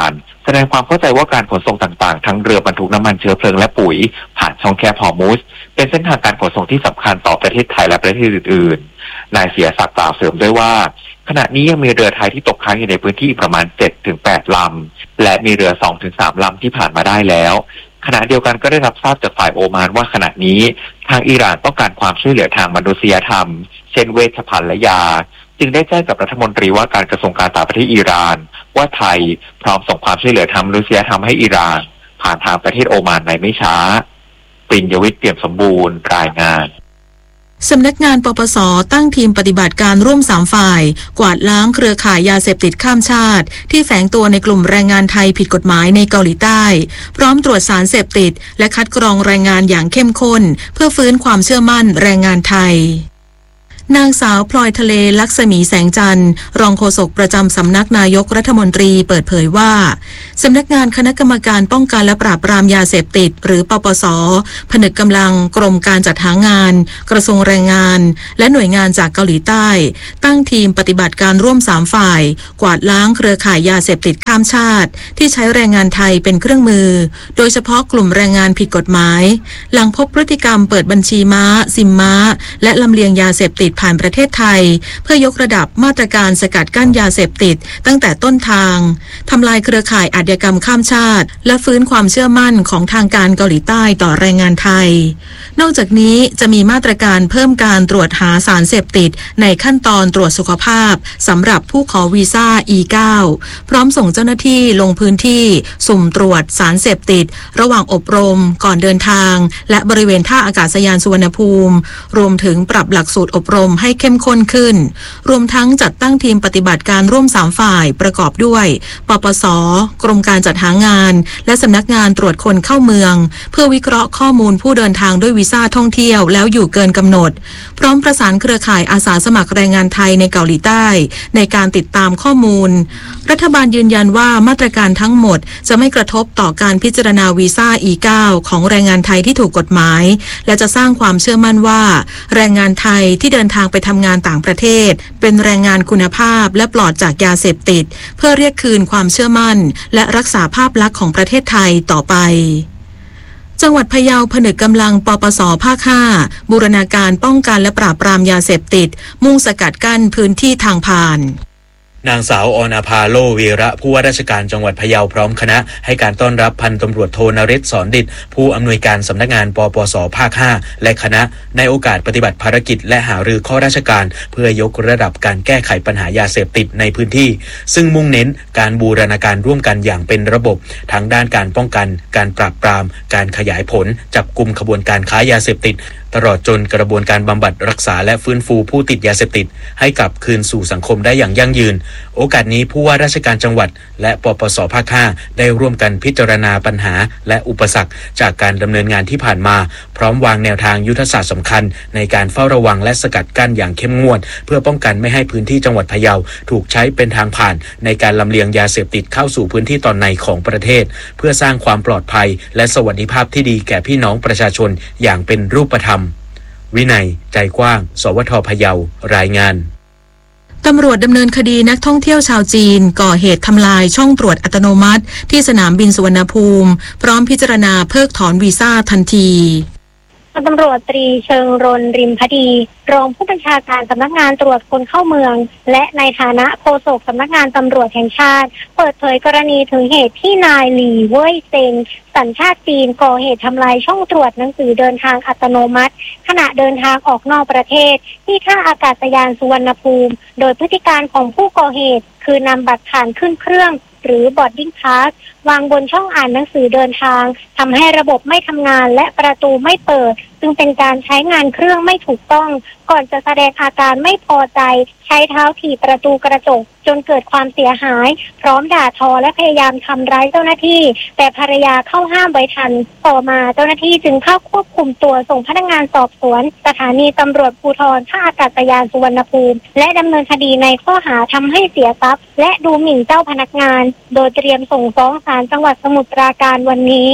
[SPEAKER 15] แสดงความเข้าใจว่าการขนส่งต่างๆทั้งเรือบรรทุกน้ำมันเชื้อเพลิงและปุ๋ยผ่านช่องแคบฮอร์มุซเป็นเส้นทางการขนส่งที่สำคัญต่อประเทศไทยและประเทศอื่นๆนายเสียศักดิ์กล่าวเสริมด้วยว่าขณะนี้ยังมีเรือไทยที่ตกค้างอยู่ในพื้นที่ประมาณ 7-8 ลำและมีเรือ 2-3 ลำที่ผ่านมาได้แล้วขณะเดียวกันก็ได้รับทราบจากฝ่ายโอมานว่าขณะนี้ทางอิหร่านต้องการความช่วยเหลือทางมนุษยธรรมเช่นเวชภัณฑ์และยาจึงได้แจ้งกับรัฐมนตรีว่าการกระทรวงการต่างประเทศอิหร่านว่าไทยพร้อมส่งความช่วยเหลือทางมนุษยธรรมให้อิหร่านผ่านทางประเทศโอมานในไม่ช้าปิญญวิทย์ เปี่ยมสมบูรณ์รายงาน
[SPEAKER 2] สำนักงานปปส.ตั้งทีมปฏิบัติการร่วม3ฝ่ายกวาดล้างเครือข่ายยาเสพติดข้ามชาติที่แฝงตัวในกลุ่มแรงงานไทยผิดกฎหมายในเกาหลีใต้พร้อมตรวจสารเสพติดและคัดกรองแรงงานอย่างเข้มข้นเพื่อฟื้นความเชื่อมั่นแรงงานไทยนางสาวพลอยทะเลลักษมีแสงจันทร์รองโฆษกประจำสำนักนายกรัฐมนตรีเปิดเผยว่าสำนักงานคณะกรรมการป้องกันและปราบปรามยาเสพติดหรือปปส.ผนึกกำลังกรมการจัดหางานกระทรวงแรงงานและหน่วยงานจากเกาหลีใต้ตั้งทีมปฏิบัติการร่วม3ฝ่ายกวาดล้างเครือข่ายยาเสพติดข้ามชาติที่ใช้แรงงานไทยเป็นเครื่องมือโดยเฉพาะกลุ่มแรงงานผิดกฎหมายหลังพบพฤติกรรมเปิดบัญชีม้าซิมม้าและลำเลียงยาเสพติดผ่านประเทศไทยเพื่อยกระดับมาตรการสกัดกั้นยาเสพติดตั้งแต่ต้นทางทำลายเครือข่ายอาชญากรรมข้ามชาติและฟื้นความเชื่อมั่นของทางการเกาหลีใต้ต่อแรงงานไทยนอกจากนี้จะมีมาตรการเพิ่มการตรวจหาสารเสพติดในขั้นตอนตรวจสุขภาพสำหรับผู้ขอวีซ่า E9 พร้อมส่งเจ้าหน้าที่ลงพื้นที่สุ่มตรวจสารเสพติดระหว่างอบรมก่อนเดินทางและบริเวณท่าอากาศยานสุวรรณภูมิรวมถึงปรับหลักสูตรอบรมให้เข้มข้นขึ้นรวมทั้งจัดตั้งทีมปฏิบัติการร่วม3ฝ่ายประกอบด้วยปปส.กรมการจัดหางานและสำนักงานตรวจคนเข้าเมืองเพื่อวิเคราะห์ข้อมูลผู้เดินทางด้วยวีซ่าท่องเที่ยวแล้วอยู่เกินกำหนดพร้อมประสานเครือข่ายอาสาสมัครแรงงานไทยในเกาหลีใต้ในการติดตามข้อมูลรัฐบาลยืนยันว่ามาตรการทั้งหมดจะไม่กระทบต่อการพิจารณาวีซ่า E9 ของแรงงานไทยที่ถูกกฎหมายและจะสร้างความเชื่อมั่นว่าแรงงานไทยที่เดินทางไปทำงานต่างประเทศเป็นแรงงานคุณภาพและปลอดจากยาเสพติดเพื่อเรียกคืนความเชื่อมั่นและรักษาภาพลักษณ์ของประเทศไทยต่อไปจังหวัดพะเยาผนึกกำลังปปส.ภาค 5บูรณาการป้องกันและปราบปรามยาเสพติดมุ่งสกัดกั้นพื้นที่ทางผ่าน
[SPEAKER 16] นางสาวอนาภาโลวีระผู้ว่าราชการจังหวัดพะเยาพร้อมคณะให้การต้อนรับพันตำรวจโทนฤทธิ์สอนดิษฐ์ผู้อำนวยการสำนักงานปปส.ภาค 5และคณะในโอกาสปฏิบัติภารกิจและหารือข้อราชการเพื่อยกระดับการแก้ไขปัญหายาเสพติดในพื้นที่ซึ่งมุ่งเน้นการบูรณาการร่วมกันอย่างเป็นระบบทั้งด้านการป้องกันการปราบปรามการขยายผลจับกุมขบวนการค้ายาเสพติดตลอดจนกระบวนการบำบัดรักษาและฟื้นฟูผู้ติดยาเสพติดให้กลับคืนสู่สังคมได้อย่างยั่งยืนโอกาสนี้ผู้ว่าราชการจังหวัดและปปส.ภาค 5ได้ร่วมกันพิจารณาปัญหาและอุปสรรคจากการดำเนินงานที่ผ่านมาพร้อมวางแนวทางยุทธศาสตร์สำคัญในการเฝ้าระวังและสกัดกั้นอย่างเข้มงวดเพื่อป้องกันไม่ให้พื้นที่จังหวัดพะเยาถูกใช้เป็นทางผ่านในการลำเลียงยาเสพติดเข้าสู่พื้นที่ตอนในของประเทศเพื่อสร้างความปลอดภัยและสวัสดิภาพที่ดีแก่พี่น้องประชาชนอย่างเป็นรูปธรรมวินัยใจกว้างสวทพะเยารายงาน
[SPEAKER 2] ตำรวจดำเนินคดีนักท่องเที่ยวชาวจีนก่อเหตุทำลายช่องตรวจอัตโนมัติที่สนามบินสุวรรณภูมิพร้อมพิจารณาเพิกถอนวีซ่าทันที
[SPEAKER 17] ตำรวจตรีเชิงรนริมพดีรองผู้บัญชาการสำนักงานตรวจคนเข้าเมืองและในฐานะโฆษกสำนักงานตำรวจแห่งชาติเปิดเผยกรณีถึงเหตุที่นายหลี่เว่ยเซ็งสัญชาติจีนก่อเหตุทำลายช่องตรวจหนังสือเดินทางอัตโนมัติขณะเดินทางออกนอกประเทศที่ท่าอากาศยานสุวรรณภูมิโดยพฤติการของผู้ก่อเหตุคือนำบัตรผ่านขึ้นเครื่องหรือ boarding pass วางบนช่องอ่านหนังสือเดินทางทำให้ระบบไม่ทำงานและประตูไม่เปิดซึ่งเป็นการใช้งานเครื่องไม่ถูกต้องก่อนจะแสดงอาการไม่พอใจใช้เท้าถีบประตูกระจกจนเกิดความเสียหายพร้อมด่าทอและพยายามทำร้ายเจ้าหน้าที่แต่ภรรยาเข้าห้ามไว้ทันต่อมาเจ้าหน้าที่จึงเข้าควบคุมตัวส่งพนักงานสอบสวนสถานีตำรวจภูธรท่าอากาศยานสุวรรณภูมิและดำเนินคดีในข้อหาทำให้เสียทรัพย์และดูหมิ่นเจ้าพนักงานโดยเตรียมส่งฟ้องศาลจังหวัดสมุทรปราการวันนี้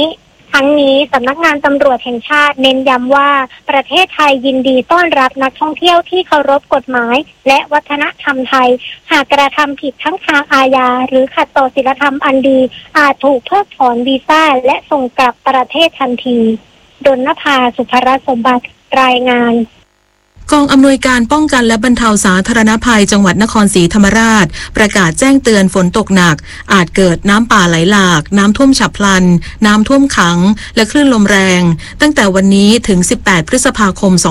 [SPEAKER 17] ทั้งนี้สำนักงานตำรวจแห่งชาติเน้นย้ำว่าประเทศไทยยินดีต้อนรับนักท่องเที่ยวที่เคารพกฎหมายและวัฒนธรรมไทยหากกระทำผิดทั้งทางอาญาหรือขัดต่อศีลธรรมอันดีอาจถูกเพิกถอนวีซ่าและส่งกลับประเทศทันทีดลนภา สุภรัตน์สมบัติรายงาน
[SPEAKER 2] กองอำนวยการป้องกันและบรรเทาสาธารณภัยจังหวัดนครศรีธรรมราชประกาศแจ้งเตือนฝนตกหนักอาจเกิดน้ำป่าไหลหลากน้ำท่วมฉับพลันน้ำท่วมขังและคลื่นลมแรงตั้งแต่วันนี้ถึง18พฤษภาคม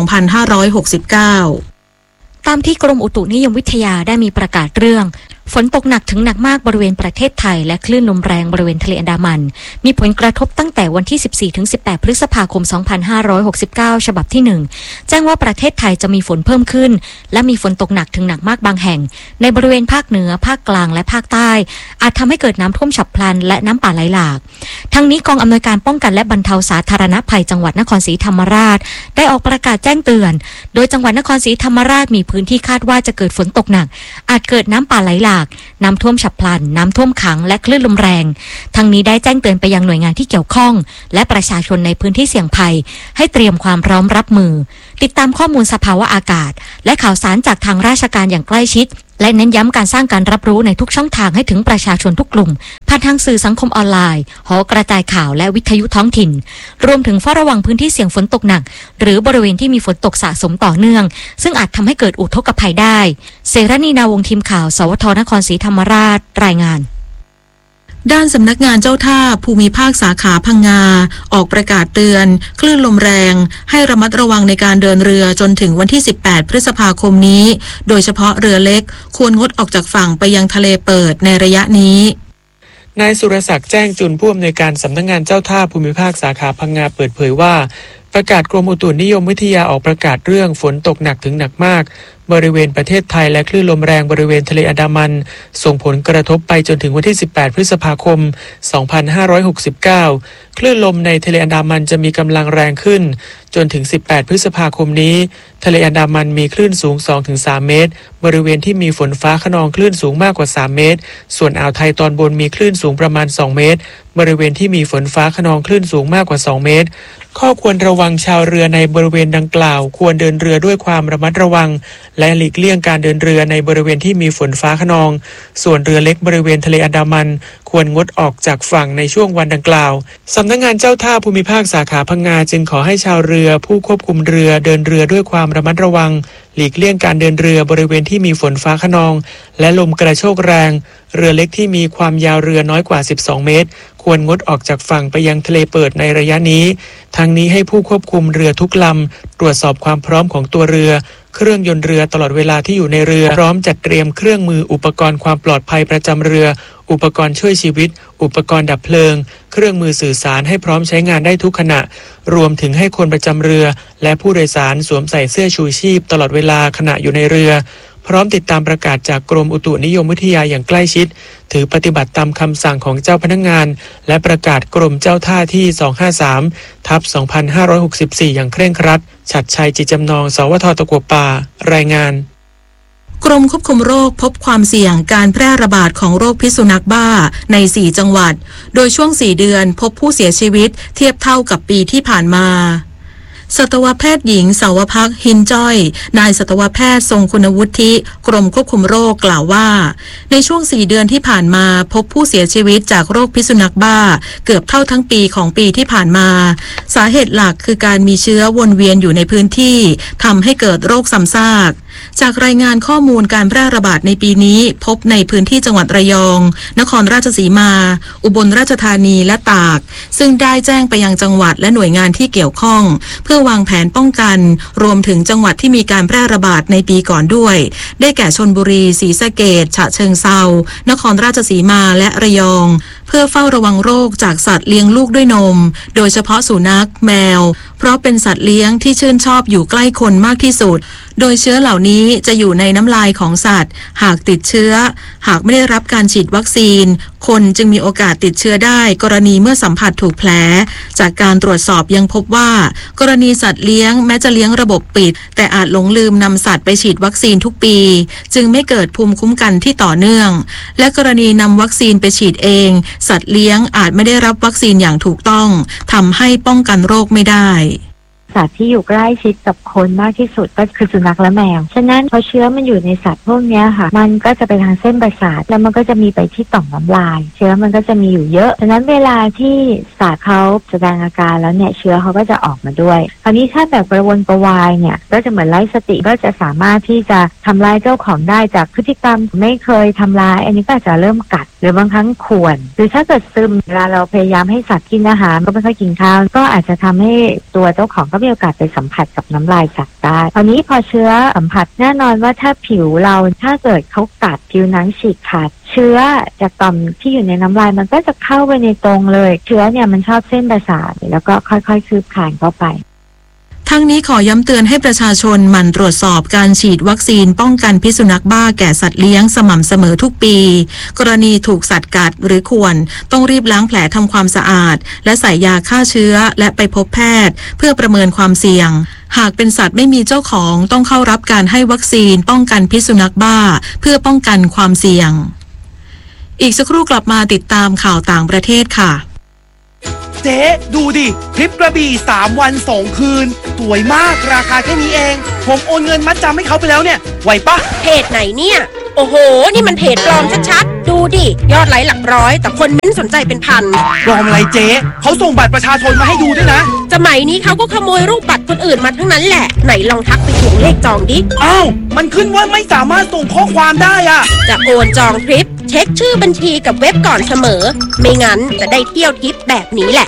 [SPEAKER 2] 2569
[SPEAKER 18] ตามที่กรมอุตุนิยมวิทยาได้มีประกาศเรื่องฝนตกหนักถึงหนักมากบริเวณประเทศไทยและคลื่นลมแรงบริเวณทะเลอันดามันมีผลกระทบตั้งแต่วันที่ 14-18 พฤษภาคม 2569 ฉบับที่ 1 แจ้งว่าประเทศไทยจะมีฝนเพิ่มขึ้นและมีฝนตกหนักถึงหนักมากบางแห่งในบริเวณภาคเหนือภาคกลางและภาคใต้อาจทำให้เกิดน้ำท่วมฉับพลันและน้ำป่าไหลหลากทั้งนี้กองอำนวยการป้องกันและบรรเทาสาธารณภัยจังหวัดนครศรีธรรมราชได้ออกประกาศแจ้งเตือนโดยจังหวัดนครศรีธรรมราชมีพื้นที่คาดว่าจะเกิดฝนตกหนักอาจเกิดน้ำป่าไหลหลากน้ำท่วมฉับพลันน้ำท่วมขังและคลื่นลมแรงทั้งนี้ได้แจ้งเตือนไปยังหน่วยงานที่เกี่ยวข้องและประชาชนในพื้นที่เสี่ยงภัยให้เตรียมความพร้อมรับมือติดตามข้อมูลสภาวะอากาศและข่าวสารจากทางราชการอย่างใกล้ชิดและเน้นย้ำการสร้างการรับรู้ในทุกช่องทางให้ถึงประชาชนทุกกลุ่มผ่านทางสื่อสังคมออนไลน์หอกระจายข่าวและวิทยุท้องถิ่นรวมถึงเฝ้าระวังพื้นที่เสี่ยงฝนตกหนักหรือบริเวณที่มีฝนตกสะสมต่อเนื่องซึ่งอาจทำให้เกิดอุทกภัยได้เสรณีนาวงศ์ทีมข่าวสวทนครศรีธรรมราชรายงาน
[SPEAKER 2] ด้านสำนักงานเจ้าท่าภูมิภาคสาขาพังงาออกประกาศเตือนคลื่นลมแรงให้ระมัดระวังในการเดินเรือจนถึงวันที่18พฤษภาคมนี้โดยเฉพาะเรือเล็กควรงดออกจากฝั่งไปยังทะเลเปิดในระยะนี้
[SPEAKER 10] นายสุรศักดิ์แจ้งจุนผู้อำนวยการสำนักงานเจ้าท่าภูมิภาคสาขาพังงาเปิดเผยว่าประกาศกรมอุตุนิยมวิทยาออกประกาศเรื่องฝนตกหนักถึงหนักมากบริเวณประเทศไทยและคลื่นลมแรงบริเวณทะเลอันดามันส่งผลกระทบไปจนถึงวันที่18พฤษภาคม2569คลื่นลมในทะเลอันดามันจะมีกำลังแรงขึ้นจนถึง18พฤษภาคมนี้ทะเลอันดามันมีคลื่นสูง 2-3 เมตรบริเวณที่มีฝนฟ้าคะนองคลื่นสูงมากกว่า3เมตรส่วนอ่าวไทยตอนบนมีคลื่นสูงประมาณ2เมตรบริเวณที่มีฝนฟ้าคะนองคลื่นสูงมากกว่า2เมตรข้อควรระวังชาวเรือในบริเวณดังกล่าวควรเดินเรือด้วยความระมัดระวังและหลีกเลี่ยงการเดินเรือในบริเวณที่มีฝนฟ้าคะนองส่วนเรือเล็กบริเวณทะเลอันดามันควรงดออกจากฝั่งในช่วงวันดังกล่าวสำนักงานเจ้าท่าภูมิภาคสาขาพังงาจึงขอให้ชาวเรือผู้ควบคุมเรือเดินเรือด้วยความระมัดระวังหลีกเลี่ยงการเดินเรือบริเวณที่มีฝนฟ้าคะนองและลมกระโชกแรงเรือเล็กที่มีความยาวเรือน้อยกว่า12เมตรควรงดออกจากฝั่งไปยังทะเลเปิดในระยะนี้ทั้งนี้ให้ผู้ควบคุมเรือทุกลำตรวจสอบความพร้อมของตัวเรือเครื่องยนต์เรือตลอดเวลาที่อยู่ในเรือพร้อมจัดเตรียมเครื่องมืออุปกรณ์ความปลอดภัยประจำเรืออุปกรณ์ช่วยชีวิตอุปกรณ์ดับเพลิงเครื่องมือสื่อสารให้พร้อมใช้งานได้ทุกขณะรวมถึงให้คนประจำเรือและผู้โดยสารสวมใส่เสื้อชูชีพตลอดเวลาขณะอยู่ในเรือพร้อมติดตามประกาศจากกรมอุตุนิยมวิทยาอย่างใกล้ชิดถือปฏิบัติตามคำสั่งของเจ้าพนักงานและประกาศกรมเจ้าท่าที่253/2564อย่างเคร่งครัดฉัตรชัยจิตจำนองสวทตะกัวป่ารายงาน
[SPEAKER 2] กรมควบคุมโรคพบความเสี่ยงการแพร่ระบาดของโรคพิษสุนัขบ้าใน4จังหวัดโดยช่วง4เดือนพบผู้เสียชีวิตเทียบเท่ากับปีที่ผ่านมาสัตวแพทย์หญิงสาวพักหินจ้อยนายสัตวแพทย์ทรงคุณวุฒิกรมควบคุมโรคกล่าวว่าในช่วง4เดือนที่ผ่านมาพบผู้เสียชีวิตจากโรคพิษสุนัขบ้าเกือบเท่าทั้งปีของปีที่ผ่านมาสาเหตุหลักคือการมีเชื้อวนเวียนอยู่ในพื้นที่ทำให้เกิดโรคซ้ำซากจากรายงานข้อมูลการแพร่ระบาดในปีนี้พบในพื้นที่จังหวัดระยองนครราชสีมาอุบลราชธานีและตากซึ่งได้แจ้งไปยังจังหวัดและหน่วยงานที่เกี่ยวข้องเพื่อวางแผนป้องกันรวมถึงจังหวัดที่มีการแพร่ระบาดในปีก่อนด้วยได้แก่ชลบุรีศรีสะเกษฉะเชิงเทรานครราชสีมาและระยองเพื่อเฝ้าระวังโรคจากสัตว์เลี้ยงลูกด้วยนมโดยเฉพาะสุนัขแมวเพราะเป็นสัตว์เลี้ยงที่ชื่นชอบอยู่ใกล้คนมากที่สุดโดยเชื้อเหล่านี้จะอยู่ในน้ำลายของสัตว์หากติดเชื้อหากไม่ได้รับการฉีดวัคซีนคนจึงมีโอกาสติดเชื้อได้กรณีเมื่อสัมผัสถูกแผลจากการตรวจสอบยังพบว่ากรณีสัตว์เลี้ยงแม้จะเลี้ยงระบบปิดแต่อาจหลงลืมนำสัตว์ไปฉีดวัคซีนทุกปีจึงไม่เกิดภูมิคุ้มกันที่ต่อเนื่องและกรณีนำวัคซีนไปฉีดเองสัตว์เลี้ยงอาจไม่ได้รับวัคซีนอย่างถูกต้องทำให้ป้องกันโรคไม่ได้
[SPEAKER 19] สัตว์ที่อยู่ใกล้ชิดกับคนมากที่สุดก็คือสุนัขและแมวฉะนั้นพอเชื้อมันอยู่ในสัตว์พวกนี้ค่ะมันก็จะไปทางเส้นประสาทแล้วมันก็จะมีไปที่ต่อมน้ำลายเชื้อมันก็จะมีอยู่เยอะฉะนั้นเวลาที่สัตว์เขาแสดงอาการแล้วเนี่ยเชื้อเขาก็จะออกมาด้วยคราวนี้ถ้าแบบกระวนกระวายเนี่ยก็จะเหมือนไร้สติก็จะสามารถที่จะทำร้ายเจ้าของได้จากพฤติกรรมไม่เคยทำร้ายอันนี้ก็จะเริ่มกัดหรือบางครั้งข่วนหรือถ้าเกิดซึมเวลาเราพยายามให้สัตว์กินอาหารก็ไม่ค่อยกินข้าวก็อาจจะทำให้ตัวเจ้าของก็มีโอกาสไปสัมผัสกับน้ำลายสัตว์ได้คราวนี้พอเชื้อสัมผัสแน่นอนว่าถ้าผิวเราถ้าเกิดเขากัดผิวหนังฉีกขาดเชื้อจากต่อมที่อยู่ในน้ำลายมันก็จะเข้าไปในตรงเลยเชื้อเนี่ยมันชอบเส้นประสาทแล้วก็ค่อยๆคืบคลานเข้าไป
[SPEAKER 2] ทั้งนี้ขอย้ำเตือนให้ประชาชนหมั่นตรวจสอบการฉีดวัคซีนป้องกันพิษสุนัขบ้าแก่สัตว์เลี้ยงสม่ำเสมอทุกปีกรณีถูกสัตว์กัดหรือข่วนต้องรีบล้างแผลทำความสะอาดและใส่ยาฆ่าเชื้อและไปพบแพทย์เพื่อประเมินความเสี่ยงหากเป็นสัตว์ไม่มีเจ้าของต้องเข้ารับการให้วัคซีนป้องกันพิษสุนัขบ้าเพื่อป้องกันความเสี่ยงอีกสักครู่กลับมาติดตามข่าวต่างประเทศค่ะ
[SPEAKER 20] เจ๊ดูดิทริปกระบี่3 วัน 2 คืนสวยมากราคาแค่นี้เองผมโอนเงินมัดจำให้เขาไปแล้วเนี่ยไหวปะ
[SPEAKER 21] เพจไหนเนี่ยโอ้โหนี่มันเพจปลอมชัดๆดูดิยอดไลค์หลักร้อยแต่คนเม้นสนใจเป็นพัน
[SPEAKER 20] ปลอมอะไรเจ๊เขาส่งบัตรประชาชนมาให้ดูด้วยนะ
[SPEAKER 21] สมัยนี้เขาก็ขโมยรูปบัตรคนอื่นมาทั้งนั้นแหละไหนลองทักไปทวงเลขจองดิ
[SPEAKER 20] อ้าวมันขึ้นว่าไม่สามารถส่งข้อความได้อะ
[SPEAKER 21] จะโอนจองทริปเช็คชื่อบัญชีกับเว็บก่อนเสมอไม่งั้นจะได้เที่ยวทริปแบบนี้แหละ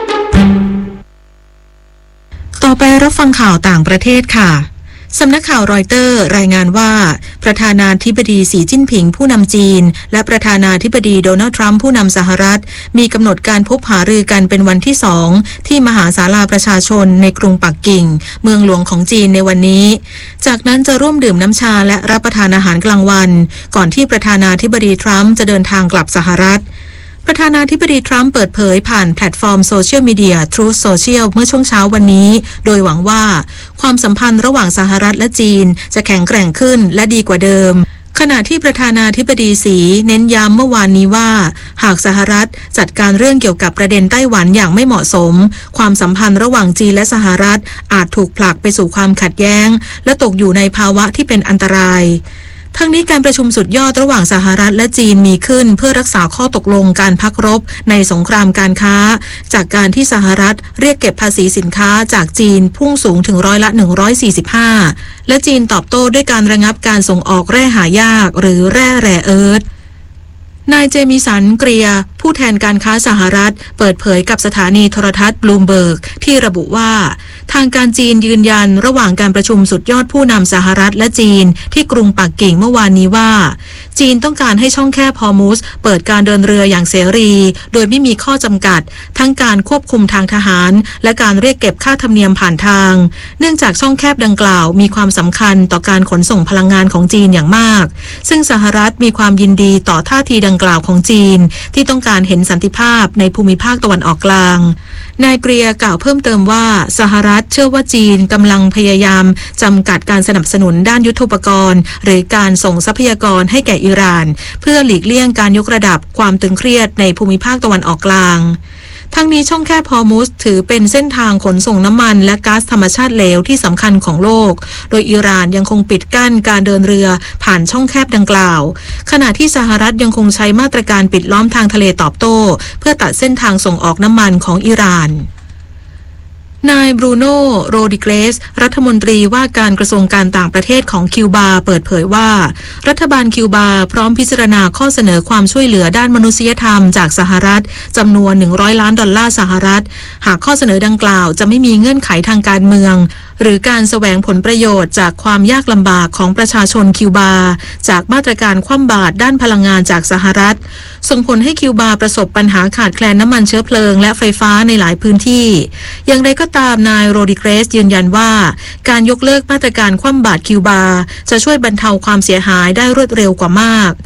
[SPEAKER 2] ต่อไปรับฟังข่าวต่างประเทศค่ะสำนักข่าวรอยเตอร์รายงานว่าประธานาธิบดีสีจิ้นผิงผู้นำจีนและประธานาธิบดีโดนัลด์ทรัมป์ผู้นำสหรัฐมีกำหนดการพบหารือกันเป็นวันที่2ที่มหาศาลาประชาชนในกรุงปักกิ่งเมืองหลวงของจีนในวันนี้จากนั้นจะร่วมดื่มน้ำชาและรับประทานอาหารกลางวันก่อนที่ประธานาธิบดีทรัมป์จะเดินทางกลับสหรัฐประธานาธิบดีทรัมป์เปิดเผยผ่านแพลตฟอร์มโซเชียลมีเดีย Truth Social เมื่อช่วงเช้าวันนี้โดยหวังว่าความสัมพันธ์ระหว่างสหรัฐและจีนจะแข็งแกร่งขึ้นและดีกว่าเดิมขณะที่ประธานาธิบดีสีเน้นย้ำเมื่อวานนี้ว่าหากสหรัฐจัดการเรื่องเกี่ยวกับประเด็นไต้หวันอย่างไม่เหมาะสมความสัมพันธ์ระหว่างจีนและสหรัฐอาจถูกผลักไปสู่ความขัดแย้งและตกอยู่ในภาวะที่เป็นอันตรายทั้งนี้การประชุมสุดยอดระหว่างสหรัฐและจีนมีขึ้นเพื่อรักษาข้อตกลงการพักรบในสงครามการค้าจากการที่สหรัฐเรียกเก็บภาษีสินค้าจากจีนพุ่งสูงถึง145%และจีนตอบโต้ด้วยการระงับการส่งออกแร่หายากหรือแร่แรเอิร์ธนายเจมิสันเกรียผู้แทนการค้าสหรัฐเปิดเผยกับสถานีโทรทัศน์บลูมเบิร์กที่ระบุว่าทางการจีนยืนยันระหว่างการประชุมสุดยอดผู้นำสหรัฐและจีนที่กรุงปักกิ่งเมื่อวานนี้ว่าจีนต้องการให้ช่องแคบฮอร์มุซเปิดการเดินเรืออย่างเสรีโดยไม่มีข้อจำกัดทั้งการควบคุมทางทหารและการเรียกเก็บค่าธรรมเนียมผ่านทางเนื่องจากช่องแคบดังกล่าวมีความสำคัญต่อการขนส่งพลังงานของจีนอย่างมากซึ่งสหรัฐมีความยินดีต่อท่าทีดังกล่าวของจีนที่ต้องการเห็นสันติภาพในภูมิภาคตะวันออกกลางนายเกรียกล่าวเพิ่มเติมว่าสหรัฐเชื่อว่าจีนกำลังพยายามจำกัดการสนับสนุนด้านยุทโธปกรณ์หรือการส่งทรัพยากรให้แก่อิหร่านเพื่อหลีกเลี่ยงการยกระดับความตึงเครียดในภูมิภาคตะวันออกกลางทั้งนี้ช่องแคบฮอร์มุซถือเป็นเส้นทางขนส่งน้ำมันและก๊าซธรรมชาติเหลวที่สำคัญของโลกโดยอิหร่านยังคงปิดกั้นการเดินเรือผ่านช่องแคบดังกล่าวขณะที่สหรัฐยังคงใช้มาตรการปิดล้อมทางทะเลตอบโต้เพื่อตัดเส้นทางส่งออกน้ำมันของอิหร่านนายบรูโนโรดิเกรสรัฐมนตรีว่าการกระทรวงการต่างประเทศของคิวบาเปิดเผยว่ารัฐบาลคิวบาพร้อมพิจารณาข้อเสนอความช่วยเหลือด้านมนุษยธรรมจากสหรัฐจำนวน$100 ล้านสหรัฐหากข้อเสนอดังกล่าวจะไม่มีเงื่อนไขทางการเมืองหรือการแสวงผลประโยชน์จากความยากลำบากของประชาชนคิวบาจากมาตรการคว่ำบาตรด้านพลังงานจากสหรัฐส่งผลให้คิวบาประสบปัญหาขาดแคลนน้ำมันเชื้อเพลิงและไฟฟ้าในหลายพื้นที่อย่างไรก็ตามนายโรดิเกรสยืนยันว่าการยกเลิกมาตรการคว่ำบาตรคิวบาจะช่วยบรรเทาความเสียหายได้รวดเร็วกว่ามาก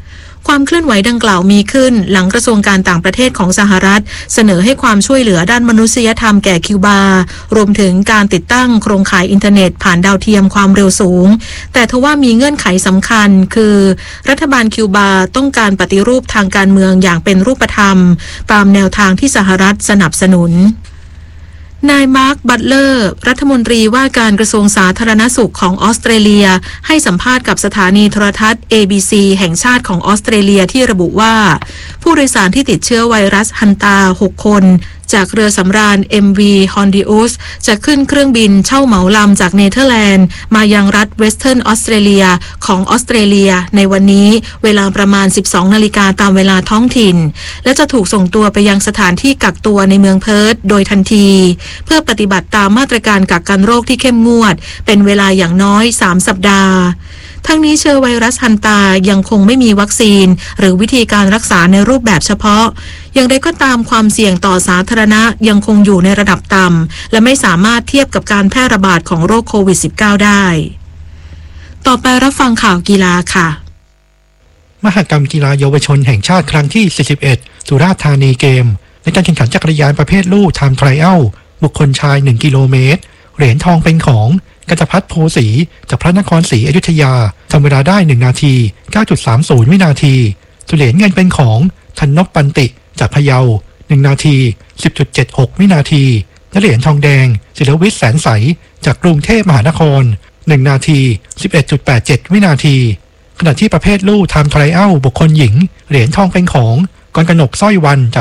[SPEAKER 2] ความเคลื่อนไหวดังกล่าวมีขึ้นหลังกระทรวงการต่างประเทศของสหรัฐเสนอให้ความช่วยเหลือด้านมนุษยธรรมแก่คิวบารวมถึงการติดตั้งโครงข่ายอินเทอร์เน็ตผ่านดาวเทียมความเร็วสูงแต่ทว่ามีเงื่อนไขสำคัญคือรัฐบาลคิวบาต้องการปฏิรูปทางการเมืองอย่างเป็นรูปธรรมตามแนวทางที่สหรัฐสนับสนุนนายมาร์ค บัตเลอร์รัฐมนตรีว่าการกระทรวงสาธารณสุขของออสเตรเลียให้สัมภาษณ์กับสถานีโทรทัศน์ ABC แห่งชาติของออสเตรเลียที่ระบุว่าผู้โดยสารที่ติดเชื้อไวรัสฮันตา 6 คนจากเรือสำราญ MV Hondius จะขึ้นเครื่องบินเช่าเหมาลำจากเนเธอร์แลนด์มายังรัฐเวสเทิร์นออสเตรเลียของออสเตรเลียในวันนี้เวลาประมาณ 12 นาฬิกาตามเวลาท้องถิ่นและจะถูกส่งตัวไปยังสถานที่กักตัวในเมืองเพิร์ธโดยทันทีเพื่อปฏิบัติตามมาตรการกักกันโรคที่เข้มงวดเป็นเวลาอย่างน้อย3 สัปดาห์ทั้งนี้เชื้อไวรัสฮันตายังคงไม่มีวัคซีนหรือวิธีการรักษาในรูปแบบเฉพาะอย่างไรก็ตามความเสี่ยงต่อสาธารณะยังคงอยู่ในระดับต่ำและไม่สามารถเทียบกับการแพร่ระบาดของโรคโควิด -19 ได้ต่อไปรับฟังข่าวกีฬาค่ะ
[SPEAKER 4] มหกรรมกีฬาเยาวชนแห่งชาติครั้งที่ 41 สุราษฎร์ธานีเกมในการแข่งขันจักรยานประเภทลู่ไทม์ไทรอัลบุคคลชาย1 กิโลเมตรเหรียญทองเป็นของกัจพัฒน์โพสีจากพระนครศรีอยุธยาทำเวลาได้1 นาที 9.30 วินาทีส่วนเหรียญเงินเป็นของธันนพปันติจากพะเยา1 นาที 10.76 วินาทีและเหรียญทองแดงศิลวิทย์แสนใสจากกรุงเทพมหานคร1 นาที 11.87 วินาทีขณะที่ประเภทลู่ไทม์ไทรอัลบุคคลหญิงเหรียญทองเป็นของกรกนกสร้อยวันจาก